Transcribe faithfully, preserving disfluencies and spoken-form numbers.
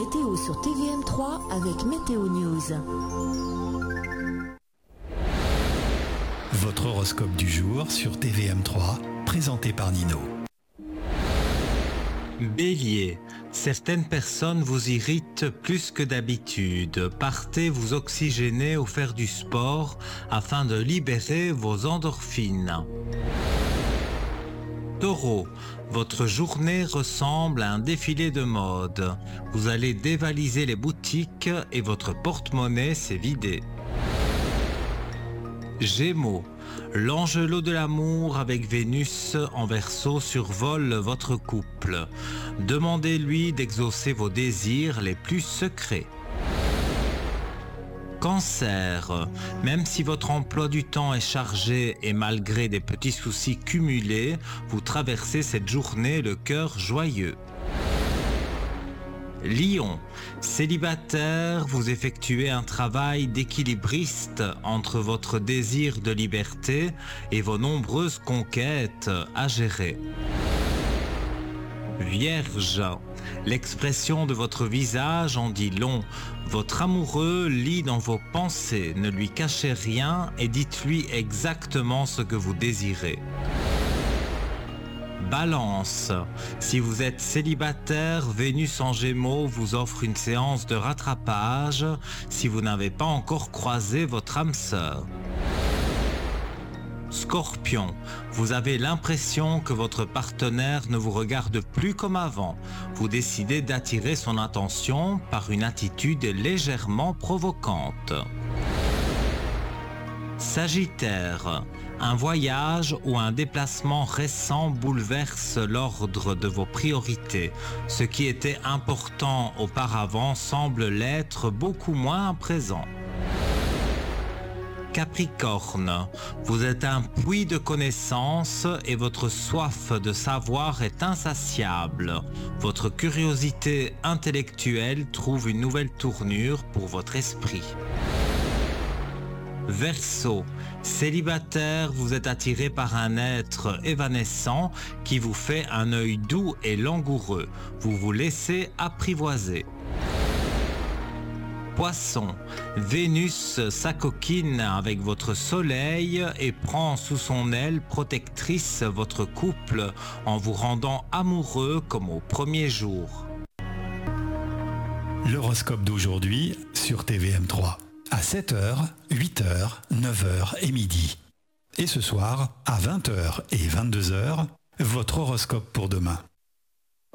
météo sur T V M trois avec Météo News. Votre horoscope du jour sur T V M trois, présenté par Nino. Bélier, certaines personnes vous irritent plus que d'habitude. Partez vous oxygéner ou faire du sport afin de libérer vos endorphines. Taureau, votre journée ressemble à un défilé de mode. Vous allez dévaliser les boutiques et votre porte-monnaie s'est vidé. Gémeaux, l'angelot de l'amour avec Vénus en Verseau survole votre couple. Demandez-lui d'exaucer vos désirs les plus secrets. Cancer, même si votre emploi du temps est chargé et malgré des petits soucis cumulés, vous traversez cette journée le cœur joyeux. Lion, célibataire, vous effectuez un travail d'équilibriste entre votre désir de liberté et vos nombreuses conquêtes à gérer. Vierge, l'expression de votre visage en dit long. Votre amoureux lit dans vos pensées, ne lui cachez rien et dites-lui exactement ce que vous désirez. Balance, si vous êtes célibataire, Vénus en Gémeaux vous offre une séance de rattrapage si vous n'avez pas encore croisé votre âme sœur. Scorpion, vous avez l'impression que votre partenaire ne vous regarde plus comme avant. Vous décidez d'attirer son attention par une attitude légèrement provocante. Sagittaire, un voyage ou un déplacement récent bouleverse l'ordre de vos priorités. Ce qui était important auparavant semble l'être beaucoup moins à présent. Capricorne, vous êtes un puits de connaissances et votre soif de savoir est insatiable. Votre curiosité intellectuelle trouve une nouvelle tournure pour votre esprit. Verseau, célibataire, vous êtes attiré par un être évanescent qui vous fait un œil doux et langoureux. Vous vous laissez apprivoiser. Poisson, Vénus s'acoquine avec votre soleil et prend sous son aile protectrice votre couple en vous rendant amoureux comme au premier jour. L'horoscope d'aujourd'hui sur T V M trois. À sept heures, huit heures, neuf heures et midi. Et ce soir, à vingt heures et vingt-deux heures, votre horoscope pour demain.